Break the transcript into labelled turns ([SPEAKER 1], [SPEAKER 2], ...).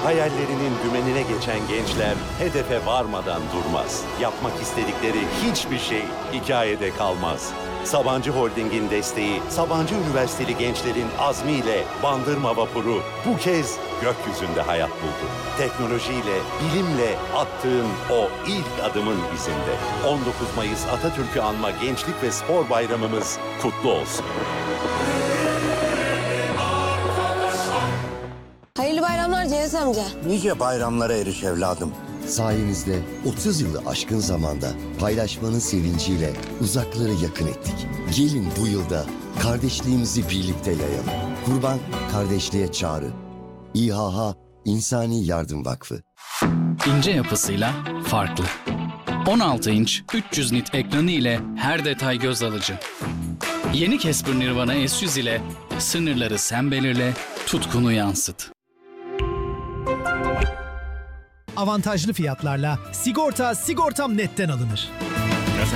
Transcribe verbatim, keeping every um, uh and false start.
[SPEAKER 1] Hayallerinin dümenine geçen gençler hedefe varmadan durmaz. Yapmak istedikleri hiçbir şey hikayede kalmaz. Sabancı Holding'in desteği, Sabancı Üniversiteli gençlerin azmiyle Bandırma Vapuru bu kez gökyüzünde hayat buldu. Teknolojiyle, bilimle attığın o ilk adımın izinde. on dokuz Mayıs Atatürk'ü anma Gençlik ve Spor Bayramımız kutlu olsun.
[SPEAKER 2] Hayırlı bayramlar Cevdet amca.
[SPEAKER 3] Nice bayramlara eriş evladım.
[SPEAKER 4] Sayenizde otuz yılı aşkın zamanda paylaşmanın sevinciyle uzakları yakın ettik. Gelin bu yılda kardeşliğimizi birlikte yayalım. Kurban Kardeşliğe Çağrı. İHH İnsani Yardım Vakfı.
[SPEAKER 5] İnce yapısıyla farklı. on altı inç üç yüz nit ekranı ile her detay göz alıcı. Yeni Casper Nirvana S yüz ile sınırları sen belirle, tutkunu yansıt.
[SPEAKER 6] Avantajlı fiyatlarla sigorta Sigortam Net'ten alınır.